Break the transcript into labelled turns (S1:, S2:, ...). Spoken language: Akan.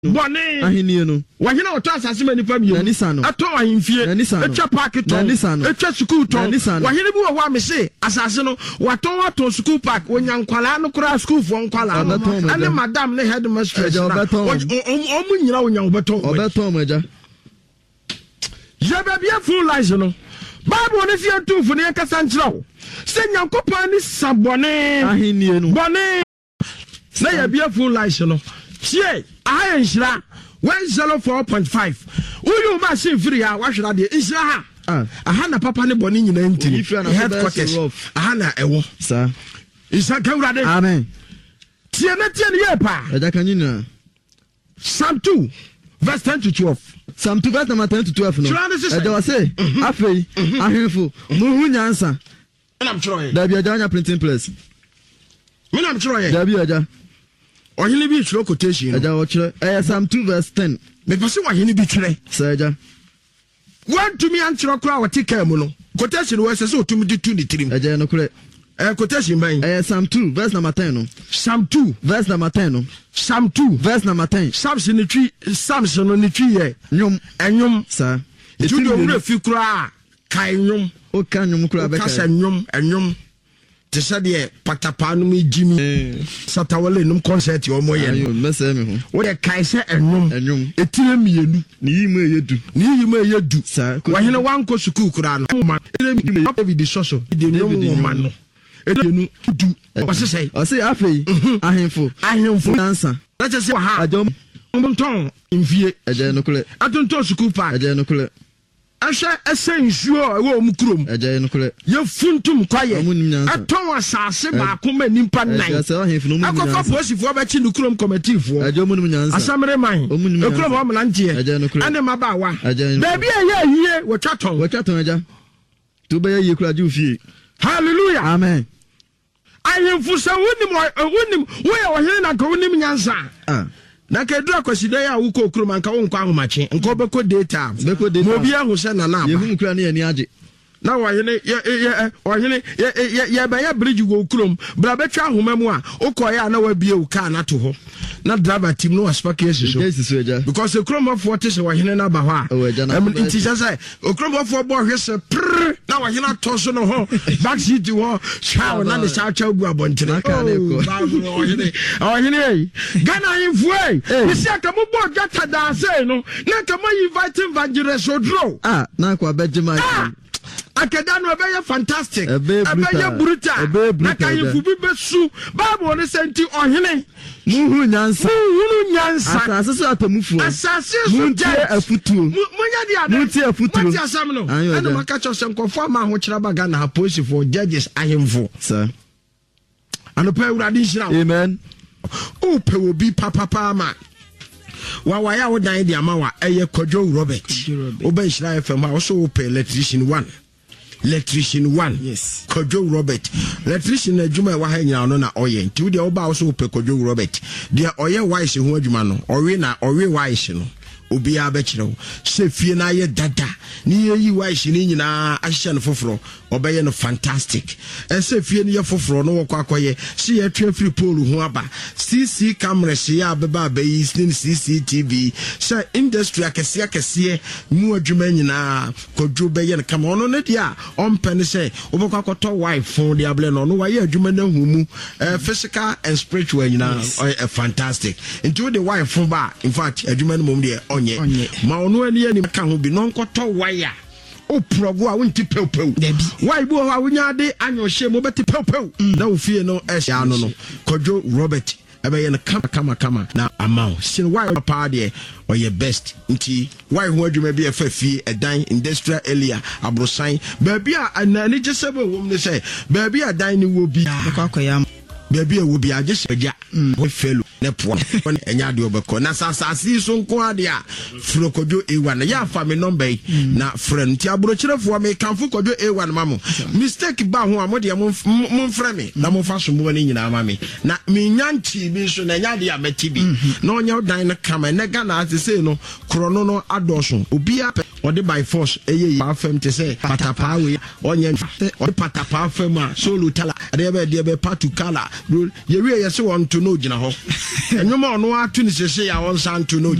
S1: Bone
S2: ahini no
S1: wahina oto asase mani pa biyo ato ahimfie etwa park to etwa school to wahina bi wo wa me se asase no wato school park onyankwala no kura school fo nkwala no ane madam ne headmistress na omu nyina obeton maja jebe bia full lies no bible ne fie tu fu ne kasa nkyrawo se nyankopon ni sabone
S2: ahini no
S1: bone na ya bia full lies no tie I inshira 104.5 uyu machine free ya wahwera de inshira ha aha na papa ne boni nyina ntiri headquarters aha na ewo
S2: sa
S1: isa kawrade
S2: amen
S1: tie na tie ne yepa
S2: eja kanyina
S1: Psalm 2 verse 10 to 12
S2: Psalm 2 verse 10 to 12 no eja wase afei ahemfo muhu nyansa
S1: na mchroye
S2: da bia janya printing press
S1: mina mchroye
S2: da bia ja
S1: ohini bi chiro quotation
S2: eja wo chiro Psalm 2 verse 10
S1: me pese ohini bi chire
S2: sa eja
S1: want to me anchiro kra wati kam no quotation wo sese otumi di 2 ni 3
S2: eja no kure
S1: quotation ban
S2: Psalm 2 verse number 10 no
S1: Psalm 2
S2: verse number 10 no
S1: Psalm 2
S2: verse number 10
S1: Samson no ni twi ye
S2: nyom
S1: enyom
S2: sa
S1: etu do wura fi kra kai nyom
S2: o kan nyom kra be
S1: ka enyom te sade patapa no me jimi satawale num concert yo moye
S2: ayo mese me ho
S1: wo de kai se enyom etire mienu
S2: ni yimu eyedu sa
S1: wahene wanko suku kra no David soso de no ma no edenu du wasese
S2: o se afei ahemfo nansa
S1: na che se ha
S2: ajom
S1: mbonton mfie
S2: eje no kule
S1: atonto suku pa
S2: eje no kule
S1: ahwe esensuo ewo omukrom
S2: eje no kule
S1: ye funtum kwaye aton asase ba akoma nimpa nan akofa posifo ba chi nukrom committee
S2: eje omunum nyansa
S1: asamre man ekrom o mlantie ane mabawa baby ye wotwaton eja to be ye kura ju fie hallelujah
S2: amen
S1: ayemfu sa wonim wo ye ohene na ka wonim nyansa na ka dura kwasida ya wo ko kuro man ka wo nkwa ahomache nko beko data mo bia ho se na na
S2: ye hu kura ne ani age
S1: na wahene ye ba ya bridge go krom bra betwa ahoma mu a okoya na wa bie uka na to ho na driver team no aspa case so because the krom of what is wahene na ba ho a it is say okrom of bo hwese na wahene to so no ho back seat wo shaw na the shaw chaw gu abontere
S2: aka na eko
S1: wahene Ghana infue isi aka mo bo gata da say no na ka ma invite evangelist odro
S2: na kwa bejima
S1: akadano ebeye fantastic ebeye brutal na kayifu bi besu bible ne senti ohene
S2: muhu nyansa asase so atamufu
S1: asase so je
S2: afutuo
S1: munya dia de
S2: muti afutuo
S1: muti asam no ana makacho se nkofo ma ho kira baga na police for judges ahemfo
S2: sir
S1: anopa urade nhira
S2: amen
S1: o pe obi papa ma wa ya wodan dia ma wa eye Kojo Robert oba nhira FM a so pe electrician 1 yes Kojo Robert electrician adwuma wa ha nyina no na oye nti wo dia oba wo so pe Kojo Robert dia oye wise ho adwuma no owe wise no obi abekiro se fie na ye dada ni yi wise ni nyina ahye no foforo obeye no fantastic se fie ni ye foforo no wakwakoye se ye twa free pole ho aba CC camera se ya beba abayi CCTV se industry akese mu adwuma nyina Kojo beye no kama ono ne dia ompene se obekwakoto wife phone dia ble no wa ye adwuma na humu physical and spiritual nyina fantastic into the wife phone ba in fact adwuma no mom dia ma ono ani ani ka ho bi no nkoto wire o progo a wonti pewpew why bo ha wonya de anyo hye mo beti pewpew na wo fie no ehya no no Kojo Robert ebe ye no kama na amount sin why papa de or your best nti why ho adwuma bi efa fie edan industrial area abrosan baby a na ni jesebe wo me say baby a dan ni wo bi
S2: akoya
S1: baby a wo bi a jesebe wo felu ne po enya de obeko na sasasi so nko ade a fro Kojo A1 ya fa me number na friend ti abrochirefo me kanfo Kojo A1 mamo mistake ba ho amode mo mfra me na mo fa so mo ni nyina ma me na me nyanti bi so na nya de a meti bi na onya dan na kama na Ghana asese no krono no adosho obi a ode by force eye afem te say patapa we onye ode patapa afem a solo tala de be patu kala ye we ye se won to no gina ho enwoma ono atu ni sese ya won san to no